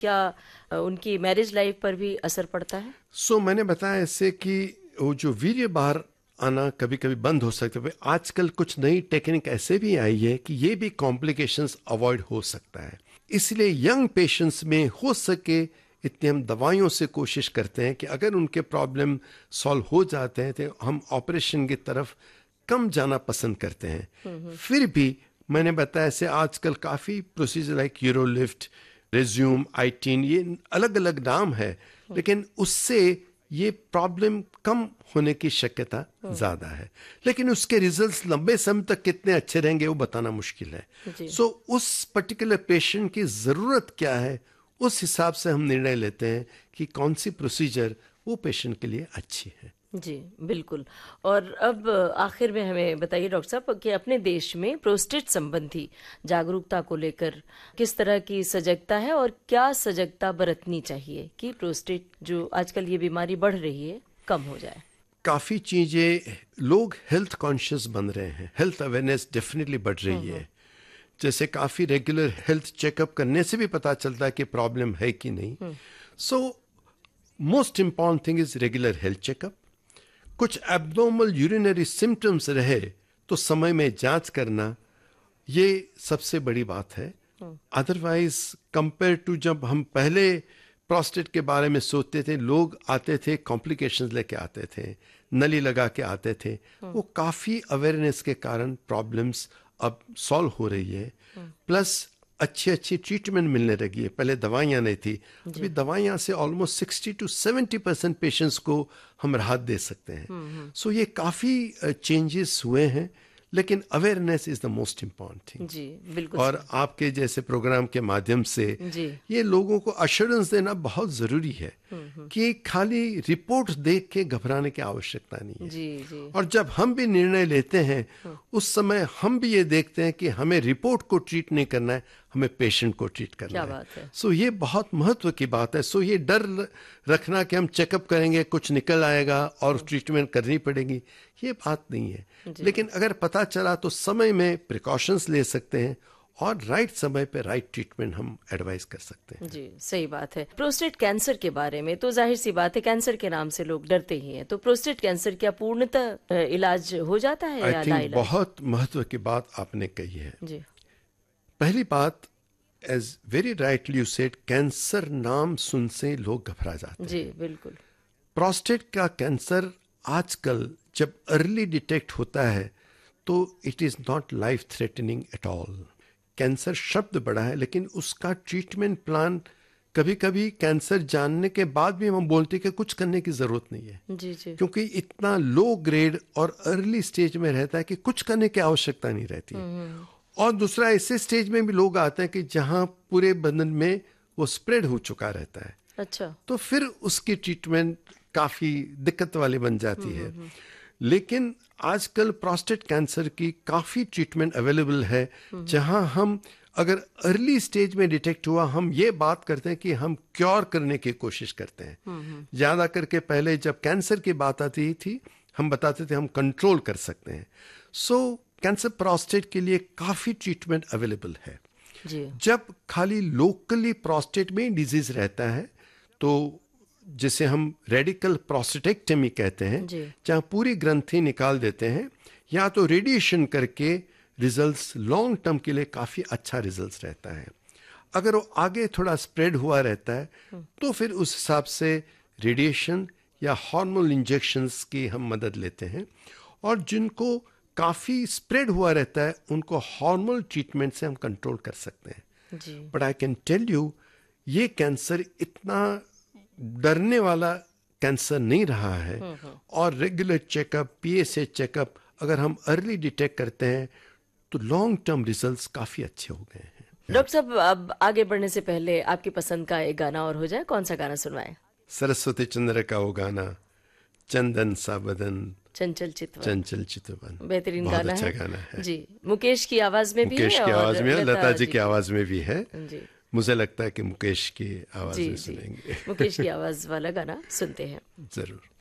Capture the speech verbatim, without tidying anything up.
क्या अ, उनकी marriage life पर भी असर पड़ता है? सो so, मैंने बताया ऐसे कि वो जो वीर्य बाहर आना कभी कभी बंद हो सकता है। आजकल कुछ नई टेक्निक ऐसे भी आई है कि ये भी कॉम्प्लिकेशंस अवॉइड हो सकता है। इसलिए यंग पेशेंट्स में हो सके इतनी हम दवाइयों से कोशिश करते हैं कि अगर उनके प्रॉब्लम सॉल्व हो जाते हैं तो हम ऑपरेशन की तरफ कम जाना पसंद करते हैं। फिर भी मैंने बताया ऐसे आजकल काफ़ी प्रोसीजर लाइक यूरोलिफ्ट, रेज्यूम, आईटीन, ये अलग अलग नाम है, लेकिन उससे ये प्रॉब्लम कम होने की शक्यता ज़्यादा है। लेकिन उसके रिजल्ट्स लंबे समय तक कितने अच्छे रहेंगे वो बताना मुश्किल है। सो so, उस पर्टिकुलर पेशेंट की ज़रूरत क्या है उस हिसाब से हम निर्णय लेते हैं कि कौन सी प्रोसीजर वो पेशेंट के लिए अच्छी है। जी बिल्कुल। और अब आखिर में हमें बताइए डॉक्टर साहब कि अपने देश में प्रोस्टेट संबंधी जागरूकता को लेकर किस तरह की सजगता है और क्या सजगता बरतनी चाहिए कि प्रोस्टेट जो आजकल ये बीमारी बढ़ रही है कम हो जाए? काफ़ी चीज़ें, लोग हेल्थ कॉन्शियस बन रहे हैं, हेल्थ अवेयरनेस डेफिनेटली बढ़ रही है। जैसे काफ़ी रेगुलर हेल्थ चेकअप करने से भी पता चलता है कि प्रॉब्लम है कि नहीं। So most important thing is regular health checkup. कुछ एब्नॉर्मल यूरिनरी सिम्टम्स रहे तो समय में जांच करना, ये सबसे बड़ी बात है। अदरवाइज कंपेयर टू जब हम पहले प्रोस्टेट के बारे में सोचते थे, लोग आते थे कॉम्प्लिकेशंस लेके आते थे, नली लगा के आते थे। वो काफ़ी अवेयरनेस के कारण प्रॉब्लम्स अब सॉल्व हो रही है। प्लस अच्छी अच्छी ट्रीटमेंट मिलने लगी है। पहले दवाइयाँ नहीं थी, अभी दवाइयाँ से almost sixty two seventy percent patients को हम राहत दे सकते हैं। सो so ये काफ़ी चेंजेस हुए हैं, लेकिन awareness is the most important thing. जी बिल्कुल। और आपके जैसे प्रोग्राम के माध्यम से जी ये लोगों को अश्योरेंस देना बहुत ज़रूरी है कि खाली रिपोर्ट देख के घबराने की आवश्यकता नहीं है। जी जी। और जब हम भी निर्णय लेते हैं उस समय हम भी ये देखते हैं कि हमें रिपोर्ट को ट्रीट नहीं करना है, हमें पेशेंट को ट्रीट करना क्या है। बात है। सो ये बहुत महत्व की बात है। सो ये डर रखना कि हम चेकअप करेंगे कुछ निकल आएगा और ट्रीटमेंट करनी पड़ेगी, ये बात नहीं है। लेकिन अगर पता चला तो समय में प्रिकॉशंस ले सकते हैं और राइट समय पे राइट ट्रीटमेंट हम एडवाइस कर सकते हैं। जी सही बात है। प्रोस्टेट कैंसर के बारे में तो जाहिर सी बात है, कैंसर के नाम से लोग डरते ही हैं, तो प्रोस्टेट कैंसर क्या पूर्णतः इलाज हो जाता है आई या थिंक लाइलाज? बहुत महत्व की बात आपने कही है। जी पहली बात, as very rightly you said, cancer नाम सुन से लोग घबरा जाते हैं। जी बिल्कुल। प्रोस्टेट का कैंसर आजकल जब अर्ली डिटेक्ट होता है तो it is not life threatening at all. Cancer शब्द बड़ा है, लेकिन उसका ट्रीटमेंट प्लान कभी कभी कैंसर जानने के बाद भी हम बोलते हैं कि कुछ करने की ज़रूरत नहीं है। जी जी। क्योंकि इतना लो ग्रेड और अर्ली स्टेज में रहता है कि कुछ करने की आवश्यकता नहीं रहती है। और दूसरा, ऐसे स्टेज में भी लोग आते हैं कि जहां पूरे बदन में वो स्प्रेड हो चुका रहता है। अच्छा। तो फिर उसकी ट्रीटमेंट काफ़ी दिक्कत वाली बन जाती है। लेकिन आजकल प्रोस्टेट कैंसर की काफ़ी ट्रीटमेंट अवेलेबल है, जहां हम अगर अर्ली स्टेज में डिटेक्ट हुआ, हम ये बात करते हैं कि हम क्योर करने की कोशिश करते हैं। ज़्यादा करके पहले जब कैंसर की बात आती थी हम बताते थे हम कंट्रोल कर सकते हैं। सो so, कैंसर प्रोस्टेट के लिए काफ़ी ट्रीटमेंट अवेलेबल है। जी जब खाली लोकली प्रोस्टेट में डिजीज रहता है तो जिसे हम रेडिकल प्रोस्टेटेक्टमी कहते हैं, जहाँ पूरी ग्रंथि निकाल देते हैं, या तो रेडिएशन करके रिजल्ट्स लॉन्ग टर्म के लिए काफ़ी अच्छा रिजल्ट्स रहता है। अगर वो आगे थोड़ा स्प्रेड हुआ रहता है तो फिर उस हिसाब से रेडिएशन या हार्मोनल इंजेक्शंस की हम मदद लेते हैं। और जिनको काफ़ी स्प्रेड हुआ रहता है उनको हार्मोनल ट्रीटमेंट से हम कंट्रोल कर सकते हैं। But I can tell you, ये कैंसर इतना डरने वाला कैंसर नहीं रहा है। और रेगुलर चेकअप, पीएसए चेकअप अगर हम अर्ली डिटेक्ट करते हैं तो लॉन्ग टर्म रिजल्ट्स काफ़ी अच्छे हो गए हैं। डॉक्टर साहब, अब आगे बढ़ने से पहले आपकी पसंद का एक गाना और हो जाए, कौन सा गाना सुनवाएं? सरस्वती चंद्र का वो गाना, चंदन सा बदन चंचल चितवन। चंचल चितवन, बेहतरीन बहुत गाना अच्छा है। गाना है जी, मुकेश की आवाज में भी है, मुकेश की और आवाज में, लता जी की आवाज में भी है। जी मुझे लगता है कि मुकेश की आवाज जी में जी सुनेंगे। मुकेश की आवाज वाला गाना सुनते हैं। जरूर।